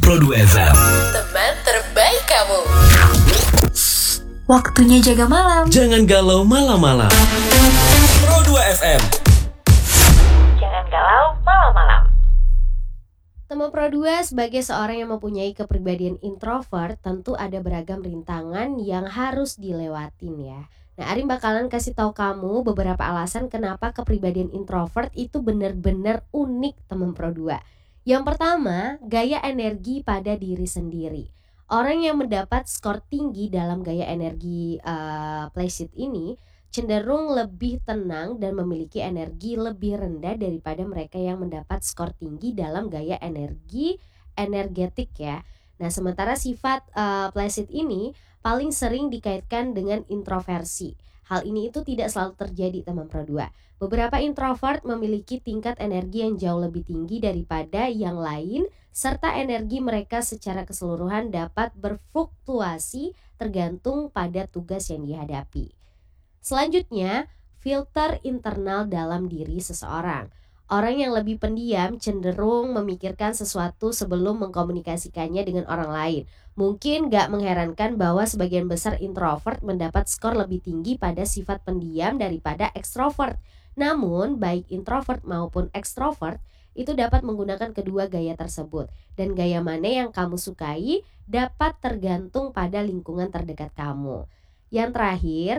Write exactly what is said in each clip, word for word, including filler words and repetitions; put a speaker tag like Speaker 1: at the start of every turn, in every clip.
Speaker 1: Pro dua F M.
Speaker 2: Teman terbaik kamu.
Speaker 3: Waktunya jaga malam.
Speaker 1: Jangan galau malam-malam. Pro dua F M.
Speaker 2: Jangan galau malam-malam.
Speaker 4: Teman Pro dua sebagai seorang yang mempunyai kepribadian introvert, tentu ada beragam rintangan yang harus dilewatin ya. Nah, Arin bakalan kasih tahu kamu beberapa alasan kenapa kepribadian introvert itu benar-benar unik teman Pro dua. Yang pertama, gaya energi pada diri sendiri. Orang yang mendapat skor tinggi dalam gaya energi uh, Placid ini cenderung lebih tenang dan memiliki energi lebih rendah daripada mereka yang mendapat skor tinggi dalam gaya energi energetik ya. Nah, sementara sifat uh, Placid ini paling sering dikaitkan dengan introversi. Hal ini itu tidak selalu terjadi teman Pro dua. Beberapa introvert memiliki tingkat energi yang jauh lebih tinggi daripada yang lain, serta energi mereka secara keseluruhan dapat berfluktuasi tergantung pada tugas yang dihadapi. Selanjutnya, filter internal dalam diri seseorang. Orang yang lebih pendiam cenderung memikirkan sesuatu sebelum mengkomunikasikannya dengan orang lain. Mungkin gak mengherankan bahwa sebagian besar introvert mendapat skor lebih tinggi pada sifat pendiam daripada ekstrovert. Namun, baik introvert maupun ekstrovert itu dapat menggunakan kedua gaya tersebut. Dan gaya mana yang kamu sukai dapat tergantung pada lingkungan terdekat kamu. Yang terakhir,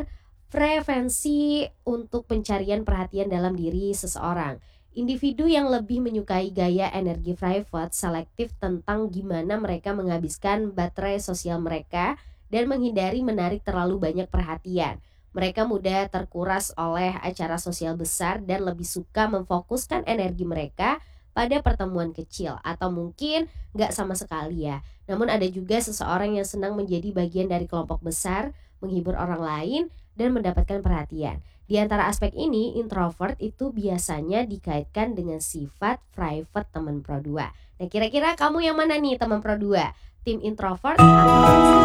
Speaker 4: frekuensi untuk pencarian perhatian dalam diri seseorang. Individu yang lebih menyukai gaya energi private selektif tentang gimana mereka menghabiskan baterai sosial mereka dan menghindari menarik terlalu banyak perhatian. Mereka mudah terkuras oleh acara sosial besar dan lebih suka memfokuskan energi mereka pada pertemuan kecil atau mungkin gak sama sekali ya. Namun ada juga seseorang yang senang menjadi bagian dari kelompok besar, menghibur orang lain, dan mendapatkan perhatian. Di antara aspek ini, introvert itu biasanya dikaitkan dengan sifat private teman Pro dua. Nah, kira-kira kamu yang mana nih teman Pro dua? Tim introvert atau